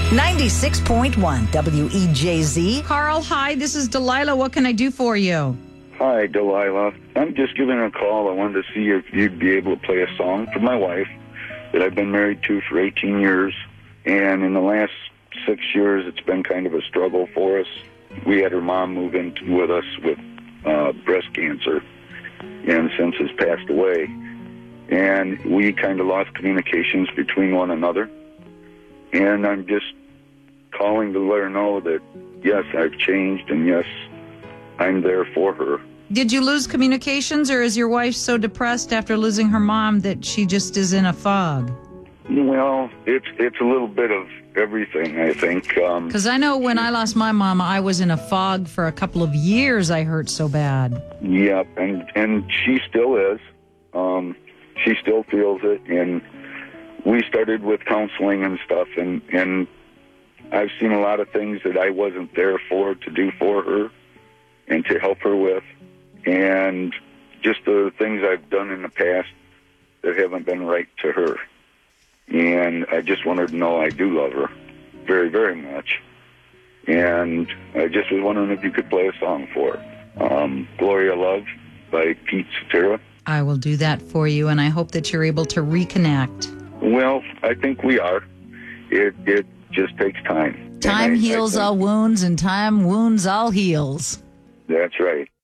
96.1 WEJZ. Carl, hi, this is Delilah. What can I do for you? Hi, Delilah. I'm just giving a call. I wanted to see if you'd be able to play a song for my wife that I've been married to for 18 years. And in the last 6 years, it's been kind of a struggle for us. We had her mom move in with us with breast cancer, and since has passed away. And we kind of lost communications between one another. And I'm just calling to let her know that, yes, I've changed, and yes, I'm there for her. Did you lose communications, or is your wife so depressed after losing her mom that she just is in a fog? Well, it's a little bit of everything, I think. Because I know when I lost my mom, I was in a fog for a couple of years. I hurt so bad. Yep, and she still is. She still feels it, and we started with counseling and stuff, and I've seen a lot of things that I wasn't there for to do for her and to help her with, and just the things I've done in the past that haven't been right to her. And I just want her to know I do love her very, very much. And I just was wondering if you could play a song for her. Gloria Love by Pete Cetera. I will do that for you, and I hope that you're able to reconnect. Well, I think we are. It just takes time. Time heals all wounds, and time wounds all heals. That's right.